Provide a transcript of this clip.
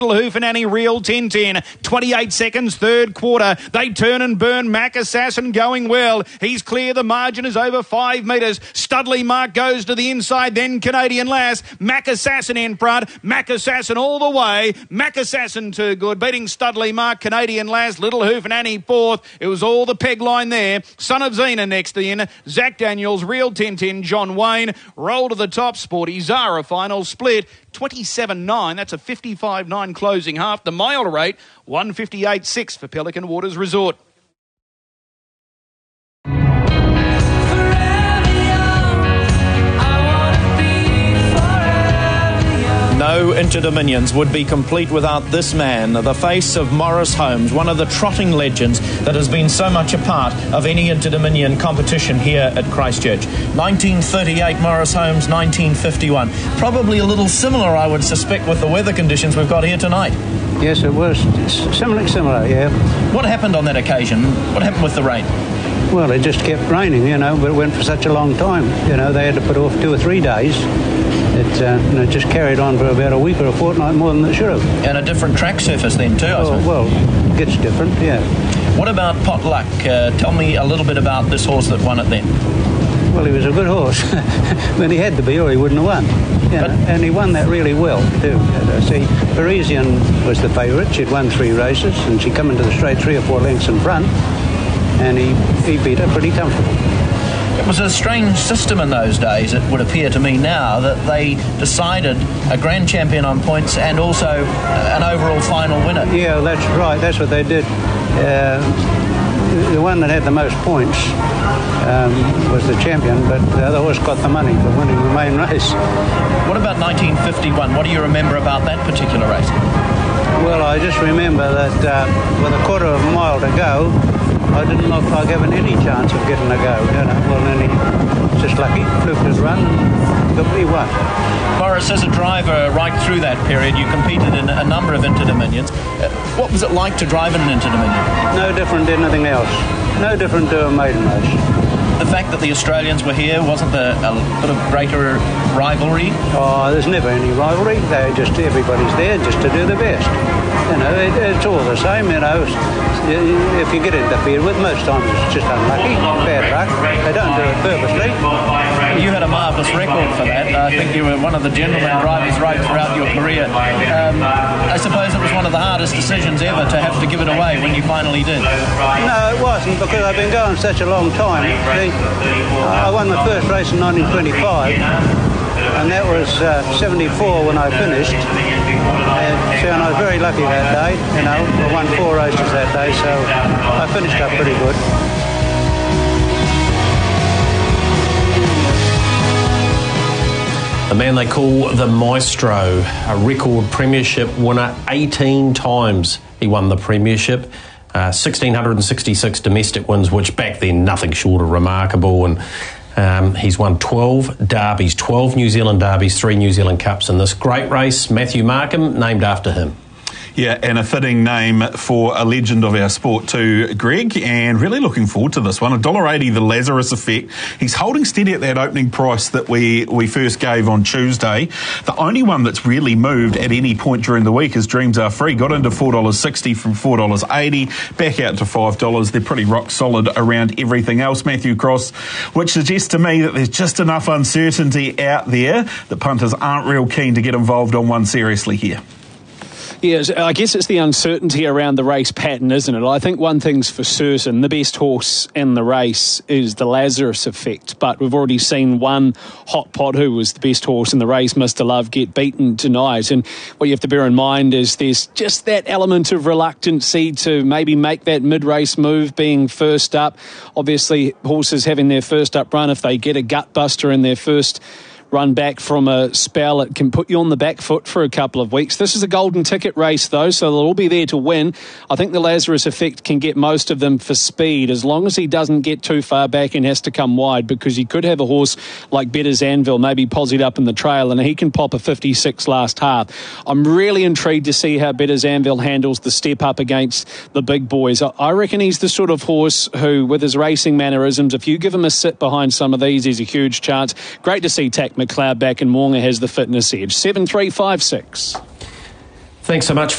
Hoof and Annie Real 10-10, 28 seconds, third quarter. They turn and burn. Mac Assassin going well. He's clear. The margin is over 5 metres. Studley Mark goes to the inside, then Canadian Lass. Mac Assassin in front. Mac Assassin all the way. Mac Assassin too good. Beating Studley Mark, Canadian Lass, Little Hoof and Annie fourth. It was all the peg line there. Son of Zena next in. Zach Daniels, Real 10-10, John Wayne. Roll to the top. Sporty Zara final split. 27.9, that's a 55.9 closing half. The mile rate, 158.6 for Pelican Waters Resort. No Inter-Dominions would be complete without this man, the face of Morris Holmes, one of the trotting legends that has been so much a part of any Inter-Dominion competition here at Christchurch. 1938 Morris Holmes, 1951. Probably a little similar, I would suspect, with the weather conditions we've got here tonight. Yes, it was similar, yeah. What happened on that occasion? What happened with the rain? Well, it just kept raining, but it went for such a long time. They had to put off 2 or 3 days. It just carried on for about a week or a fortnight more than it should have. And a different track surface then too, I suppose. Well, it gets different, yeah. What about Potluck? Tell me a little bit about this horse that won it then. Well, he was a good horse. But he had to be or he wouldn't have won. And he won that really well too. See, Parisian was the favourite. She'd won 3 races and she'd come into the straight 3 or 4 lengths in front. And he beat her pretty comfortable. It was a strange system in those days, it would appear to me now, that they decided a grand champion on points and also an overall final winner. Yeah, that's right. That's what they did. The one that had the most points was the champion, but the other horse got the money for winning the main race. What about 1951? What do you remember about that particular race? Well, I just remember that with a quarter of a mile to go, I didn't look like having any chance of getting a go. Well, then he just lucky, fluked his run and he won. Morris, as a driver right through that period, you competed in a number of Inter-Dominions. What was it like to drive in an Inter-Dominion? No different to anything else. No different to a maiden race. The fact that the Australians were here, wasn't there a bit of greater rivalry? Oh, there's never any rivalry. Everybody's there just to do the best. It's all the same, If you get interfered with, most times it's just unlucky, bad luck. They don't do it purposely. You had a marvellous record for that. I think you were one of the gentleman drivers right throughout your career. I suppose it was one of the hardest decisions ever to have to give it away when you finally did. No, it wasn't, because I've been going such a long time. I won the first race in 1925, and that was 74 when I finished. And I was very lucky that day. I won 4 races that day, so I finished up pretty good. The man they call the Maestro, a record premiership winner 18 times he won the premiership. 1,666 domestic wins, which back then nothing short of remarkable, and he's won 12 derbies, 12 New Zealand derbies, 3 New Zealand Cups in this great race. Matthew Markham, named after him. Yeah, and a fitting name for a legend of our sport too, Greg, and really looking forward to this one. $1.80, the Lazarus Effect. He's holding steady at that opening price that we first gave on Tuesday. The only one that's really moved at any point during the week is Dreams Are Free. Got into $4.60 from $4.80, back out to $5. They're pretty rock solid around everything else, Matthew Cross, which suggests to me that there's just enough uncertainty out there that punters aren't real keen to get involved on one seriously here. Yes, I guess it's the uncertainty around the race pattern, isn't it? I think one thing's for certain, the best horse in the race is the Lazarus Effect, but we've already seen one hot pot who was the best horse in the race, Mr. Love, get beaten tonight. And what you have to bear in mind is there's just that element of reluctancy to maybe make that mid-race move, being first up. Obviously, horses having their first up run, if they get a gut buster in their first run back from a spell, it can put you on the back foot for a couple of weeks. This is a golden ticket race, though, so they'll all be there to win. I think the Lazarus Effect can get most of them for speed, as long as he doesn't get too far back and has to come wide, because he could have a horse like Bettor's Anvil maybe posied up in the trail, and he can pop a 56 last half. I'm really intrigued to see how Bettor's Anvil handles the step up against the big boys. I reckon he's the sort of horse who, with his racing mannerisms, if you give him a sit behind some of these, he's a huge chance. Great to see Tack McLeod back, and Moonga has the fitness edge. 7-3-5-6. Thanks so much.